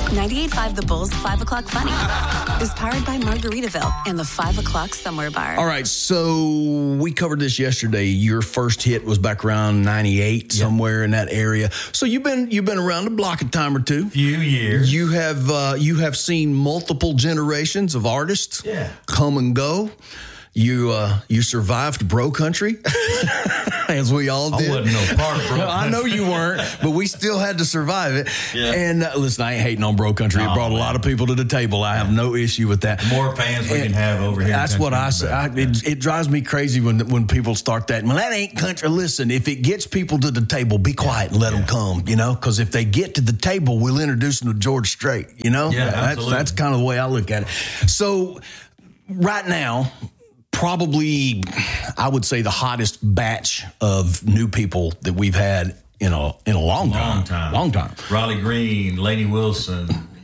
98.5 The Bull's 5 o'clock funny is powered by Margaritaville and the 5 o'clock Somewhere Bar. All right, so we covered this yesterday. Your first hit was back around 98, somewhere in that area. So you've been around the block a time or two. Few years. You have seen multiple generations of artists come and go. You survived Bro Country, as we all did. I wasn't no part of Bro Country. I know you weren't, but we still had to survive it. Yeah. And listen, I ain't hating on Bro Country. It brought a lot of people to the table. I have no issue with that. The more fans we can have over here. That's what I say. It drives me crazy when people start that. Well, that ain't country. Listen, if it gets people to the table, be quiet and let them come, because if they get to the table, we'll introduce them to George Strait, That's kind of the way I look at it. So right now, probably, I would say the hottest batch of new people that we've had in a long time. Riley Green, Lainey Wilson,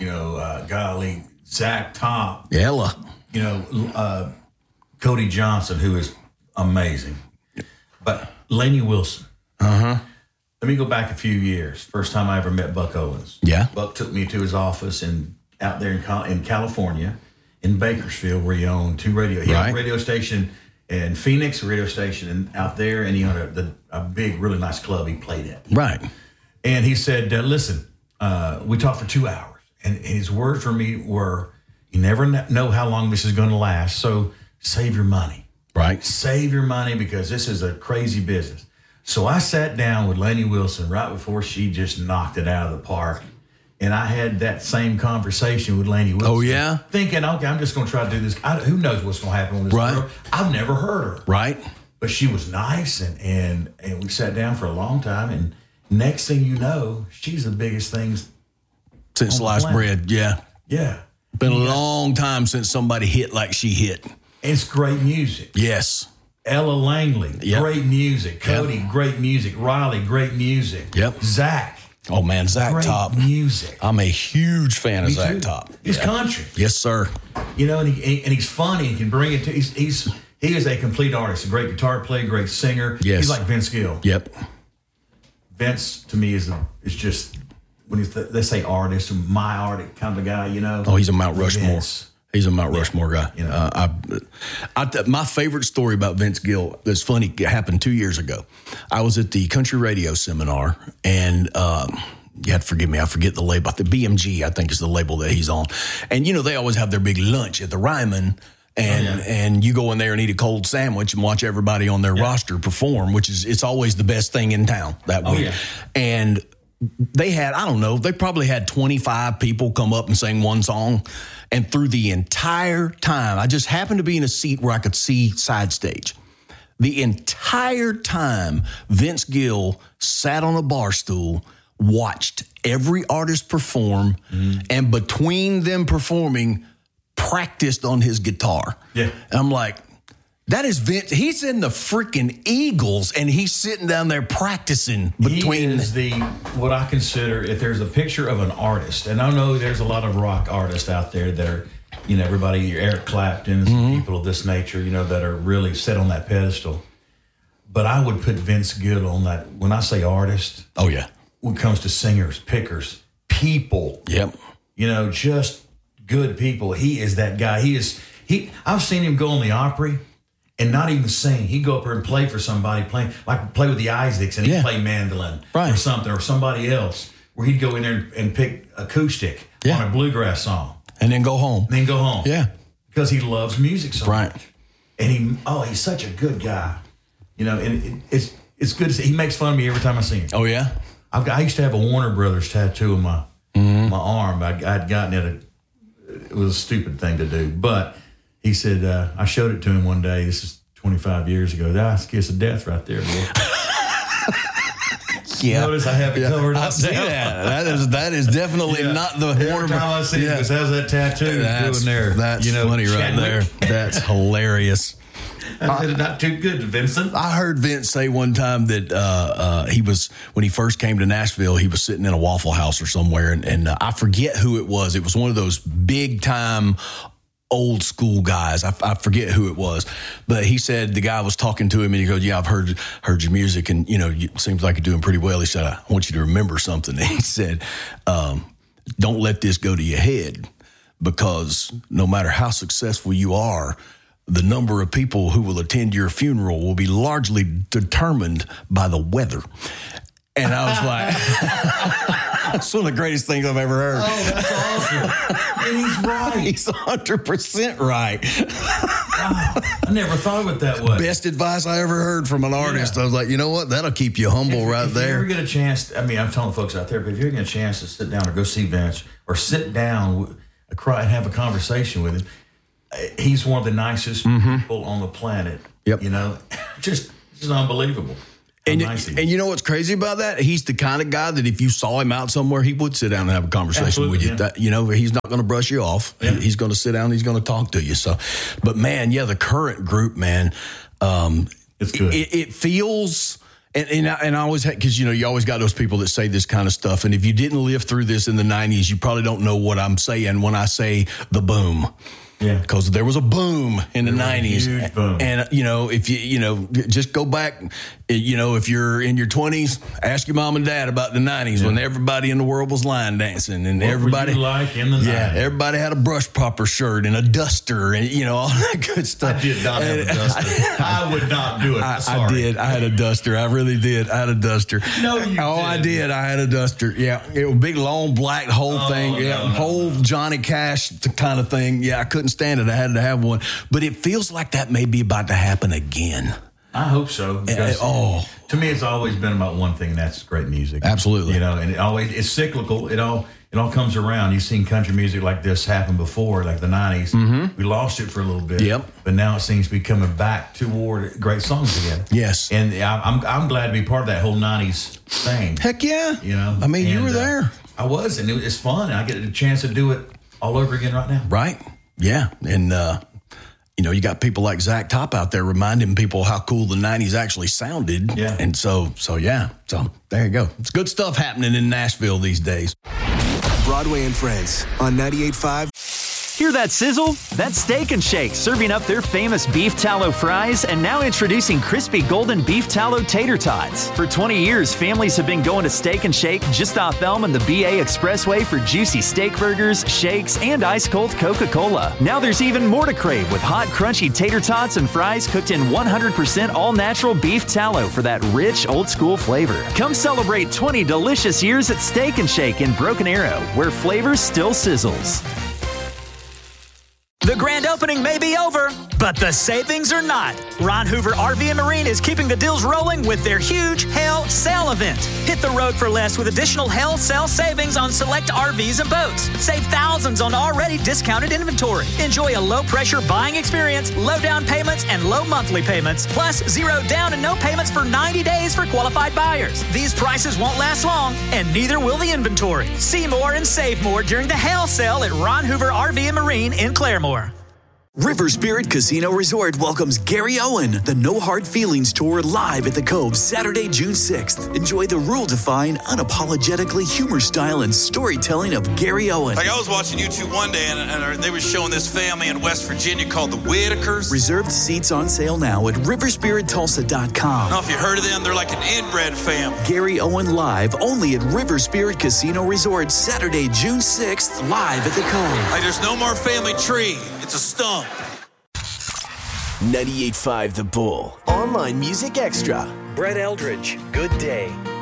Zach Top. Ella. Cody Johnson, who is amazing. But Lainey Wilson. Uh-huh. Let me go back a few years. First time I ever met Buck Owens. Yeah. Buck took me to his office out there in California, in Bakersfield, where he owned two radio. He had a radio station in Phoenix, a radio station out there, and he owned a big, really nice club he played at. Right. And he said, listen, we talked for 2 hours. And his words for me were, you never know how long this is going to last, so save your money. Right. Save your money because this is a crazy business. So I sat down with Lainey Wilson right before she just knocked it out of the park. And I had that same conversation with Lainey Wilson. Oh, yeah? Thinking, okay, I'm just going to try to do this. Who knows what's going to happen with this girl? I've never heard her. Right. But she was nice, and we sat down for a long time. And next thing you know, she's the biggest thing since sliced bread. Yeah. Yeah. Been a long time since somebody hit like she hit. It's great music. Yes. Ella Langley, great music. Cody, great music. Riley, great music. Yep. Zach. Oh, man, Zach Top. Music. I'm a huge fan of Zach too. Top. He's country. Yes, sir. And he's funny. He can bring it to. He is a complete artist. A great guitar player, great singer. Yes. He's like Vince Gill. Yep. Vince to me is just when they say artist, my artist kind of a guy. Oh, he's a Mount Rushmore. Vince. He's a Mount Rushmore guy. My favorite story about Vince Gill that's funny, it happened 2 years ago. I was at the country radio seminar, and you have to forgive me, I forget the label. The BMG, I think, is the label that he's on. And, they always have their big lunch at the Ryman, and you go in there and eat a cold sandwich and watch everybody on their roster perform, it's always the best thing in town that week. Yeah. And they had, I don't know, they probably had 25 people come up and sing one song. And through the entire time, I just happened to be in a seat where I could see side stage. The entire time, Vince Gill sat on a bar stool, watched every artist perform, and between them performing, practiced on his guitar. Yeah. And I'm like, that is Vince. He's in the freaking Eagles, and he's sitting down there practicing between. He is what I consider, if there's a picture of an artist, and I know there's a lot of rock artists out there that are, everybody, Eric Clapton, and people of this nature, that are really set on that pedestal. But I would put Vince Gill on that. When I say artist, oh yeah, when it comes to singers, pickers, people, just good people. He is that guy. I've seen him go on the Opry. And not even sing. He'd go up there and play for somebody, play with the Isaacs, and he'd play mandolin or something, or somebody else, where he'd go in there and pick acoustic on a bluegrass song. And then go home. Yeah. Because he loves music so much. And he's such a good guy. And it's good to see. He makes fun of me every time I see him. Oh, yeah? I used to have a Warner Brothers tattoo on my arm. I'd gotten it. It was a stupid thing to do, but he said, I showed it to him one day. This is 25 years ago. That's a kiss of death right there, boy. Notice I have it covered up. I see that. That is definitely not the Every Warner. time I see it, how's that tattoo doing there? That's funny right there. That's hilarious. Not too good, Vincent. I heard Vince say one time that he was, when he first came to Nashville, he was sitting in a Waffle House or somewhere, and I forget who it was. It was one of those big time old school guys. I forget who it was, but he said the guy was talking to him and he goes, "Yeah, I've heard your music, and it seems like you're doing pretty well." He said, "I want you to remember something." And he said, don't let this go to your head, because no matter how successful you are, the number of people who will attend your funeral will be largely determined by the weather. And I was like, that's one of the greatest things I've ever heard. Oh, that's awesome. And he's right. He's 100% right. Wow. I never thought of it that way. Best advice I ever heard from an artist. I was like, you know what? That'll keep you humble if there. If you ever get a chance, I mean, I'm telling folks out there, but if you ever get a chance to sit down or go see Vince or sit down, cry and have a conversation with him, he's one of the nicest people on the planet. Yep. You know, just unbelievable. And you know what's crazy about that? He's the kind of guy that if you saw him out somewhere, he would sit down and have a conversation with you. Yeah. That, you know, he's not going to brush you off. Yeah. He's going to sit down and he's going to talk to you. So, but man, yeah, the current group, man, it's good. It feels. And I always had, because, you know, you always got those people that say this kind of stuff. And if you didn't live through this in the 90s, you probably don't know what I'm saying when I say the boom. Yeah. Because there was a boom in the 90s. Huge boom. And, you know, if you know, just go back, you know, if you're in your 20s, ask your mom and dad about the 90s when everybody in the world was line dancing. And what everybody. Were you like in the 90s? Yeah, everybody had a brush popper shirt and a duster and, you know, all that good stuff. I did not have a duster. I would not do it. Sorry. I did. I had a duster. I really did. I had a duster. No, you Oh, didn't. I did. I had a duster. Yeah. It was a big, long, black whole thing. Yeah. Whole Johnny Cash kind of thing. Yeah. I couldn't stand it. I had to have one. But it feels like that may be about to happen again. I hope so. Because to me, it's always been about one thing, and that's great music. Absolutely. You know, and it's cyclical. It all comes around. You've seen country music like this happen before, like the 90s. Mm-hmm. We lost it for a little bit. Yep. But now it seems to be coming back toward great songs again. Yes. And I'm glad to be part of that whole 90s thing. Heck yeah. You know? I mean, you were there. I was, and it's fun. And I get a chance to do it all over again right now. Right. Yeah. And, you know, you got people like Zach Top out there reminding people how cool the 90s actually sounded. Yeah. And so yeah. So there you go. It's good stuff happening in Nashville these days. Broadway and Friends on 98.5. Hear that sizzle? That's Steak and Shake serving up their famous beef tallow fries and now introducing crispy golden beef tallow tater tots. For 20 years, families have been going to Steak and Shake just off Elm and the BA Expressway for juicy steak burgers, shakes, and ice-cold Coca-Cola. Now there's even more to crave with hot, crunchy tater tots and fries cooked in 100% all-natural beef tallow for that rich, old-school flavor. Come celebrate 20 delicious years at Steak and Shake in Broken Arrow, where flavor still sizzles. The grand opening may be over, but the savings are not. Ron Hoover RV and Marine is keeping the deals rolling with their huge Hell Sale event. Hit the road for less with additional Hell Sale savings on select RVs and boats. Save thousands on already discounted inventory. Enjoy a low-pressure buying experience, low down payments, and low monthly payments, plus 0 down and no payments for 90 days for qualified buyers. These prices won't last long, and neither will the inventory. See more and save more during the Hell Sale at Ron Hoover RV and Marine in Claremore. River Spirit Casino Resort welcomes Gary Owen, the No Hard Feelings Tour, live at the Cove Saturday, June 6th. Enjoy the rule-defying, unapologetically humor style and storytelling of Gary Owen. Like I was watching YouTube one day and they were showing this family in West Virginia called the Whitakers. Reserved seats on sale now at riverspirittulsa.com. I don't know if you heard of them. They're like an inbred family. Gary Owen live only at River Spirit Casino Resort Saturday, June 6th, live at the Cove. Like there's no more family tree. It's a stump. 98.5 The Bull. Online Music Extra. Brett Eldridge, Good Day.